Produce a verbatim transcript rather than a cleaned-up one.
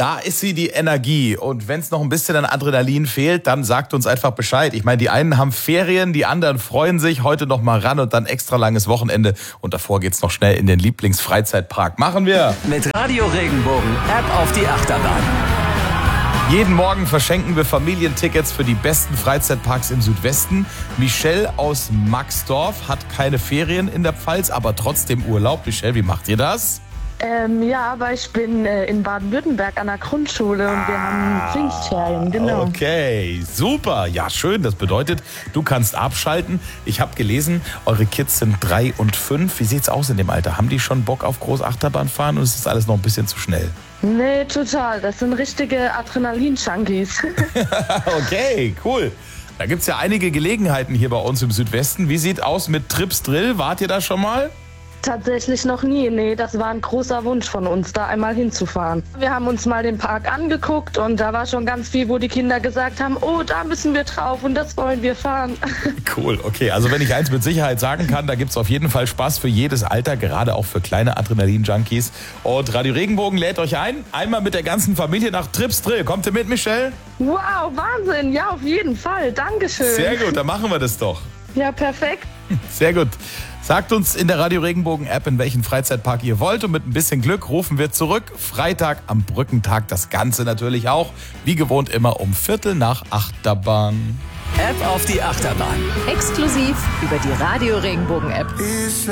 Da ist sie, die Energie. Und wenn es noch ein bisschen an Adrenalin fehlt, dann sagt uns einfach Bescheid. Ich meine, die einen haben Ferien, die anderen freuen sich. Heute noch mal ran und dann extra langes Wochenende. Und davor geht's noch schnell in den Lieblingsfreizeitpark. Machen wir! Mit Radio Regenbogen App auf die Achterbahn. Jeden Morgen verschenken wir Familientickets für die besten Freizeitparks im Südwesten. Michelle aus Maxdorf hat keine Ferien in der Pfalz, aber trotzdem Urlaub. Michelle, wie macht ihr das? Ähm, ja, aber ich bin äh, in Baden-Württemberg an der Grundschule und wir haben Pfingstferien, genau. Okay, super. Ja, schön. Das bedeutet, du kannst abschalten. Ich habe gelesen, eure Kids sind drei und fünf. Wie sieht's aus in dem Alter? Haben die schon Bock auf Großachterbahn fahren oder ist das alles noch ein bisschen zu schnell? Nee, total. Das sind richtige Adrenalin-Junkies. Okay, cool. Da gibt's ja einige Gelegenheiten hier bei uns im Südwesten. Wie sieht aus mit Trips Drill? Wart ihr da schon mal? Tatsächlich noch nie. Nee, das war ein großer Wunsch von uns, da einmal hinzufahren. Wir haben uns mal den Park angeguckt und da war schon ganz viel, wo die Kinder gesagt haben, oh, da müssen wir drauf und das wollen wir fahren. Cool, okay. Also wenn ich eins mit Sicherheit sagen kann, da gibt's auf jeden Fall Spaß für jedes Alter, gerade auch für kleine Adrenalin-Junkies. Und Radio Regenbogen lädt euch ein, einmal mit der ganzen Familie nach Trips Drill. Kommt ihr mit, Michelle? Wow, Wahnsinn. Ja, auf jeden Fall. Dankeschön. Sehr gut, dann machen wir das doch. Ja, perfekt. Sehr gut. Sagt uns in der Radio Regenbogen App, in welchen Freizeitpark ihr wollt. Und mit ein bisschen Glück rufen wir zurück. Freitag am Brückentag das Ganze natürlich auch. Wie gewohnt immer um Viertel nach Achterbahn. App auf die Achterbahn. Exklusiv über die Radio Regenbogen App.